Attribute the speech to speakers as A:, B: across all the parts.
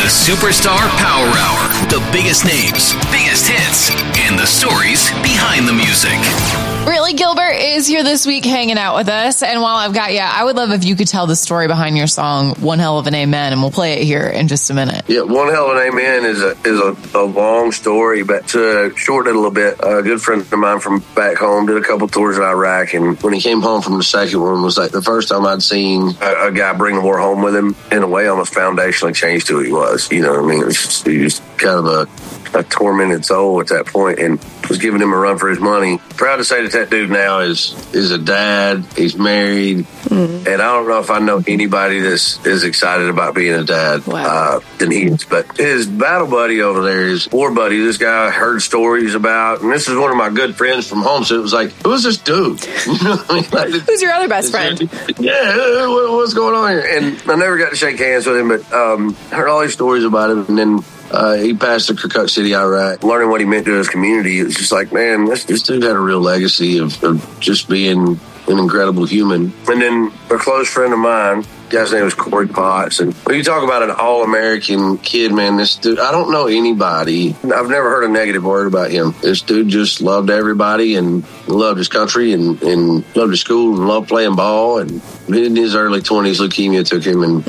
A: Superstar Power Hour. The biggest names, biggest hits, and the stories behind the music.
B: Brantley Gilbert is here this week hanging out with us. And while I've got you, I would love if you could tell the story behind your song, One Hell of an Amen, and we'll play it here in just a minute.
C: Yeah, One Hell of an Amen is a long story, but to shorten it a little bit, a good friend of mine from back home did a couple tours in Iraq, and when he came home from the second one, was like the first time I'd seen a guy bring the war home with him, in a way almost foundationally changed who he was. You know what I mean? He was kind of a tormented soul at that point, and was giving him a run for his money. Proud to say that dude now is a dad. He's married, and I don't know if I know anybody that's as excited about being a dad than he is. But his battle buddy over there, his war buddy, this guy I heard stories about, and this is one of my good friends from home. So it was like, who's this dude? You know what I mean? Like,
B: who's your other best friend?
C: Yeah, what's going on here? And I never got to shake hands with him, but heard all these stories about him, and then he passed to Kirkuk City, Iraq. Learning what he meant to his community, it was just like, man, this dude had a real legacy of just being an incredible human. And then a close friend of mine, guy's name was Corey Potts. And when you talk about an all-American kid, man, this dude, I don't know anybody. I've never heard a negative word about him. This dude just loved everybody and loved his country and loved his school and loved playing ball. And in his early 20s, leukemia took him, and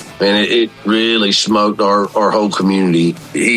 C: it really smoked our whole community.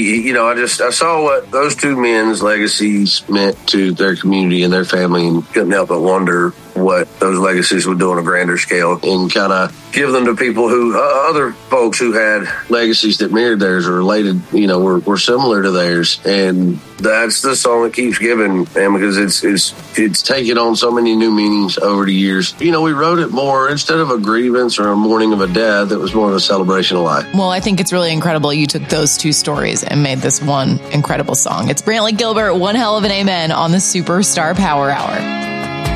C: I saw what those two men's legacies meant to their community and their family, and couldn't help but wonder what those legacies would do on a grander scale, and kind of give them to people who, other folks who had legacies that mirrored theirs or related, were similar to theirs. And that's the song that keeps giving, man, because it's taken on so many new meanings over the years. We wrote it more, instead of a grievance or a mourning of a death, it was more of a celebration of life.
B: Well, I think it's really incredible you took those two stories and made this one incredible song. It's Brantley Gilbert, One Hell of an Amen on the Superstar Power Hour.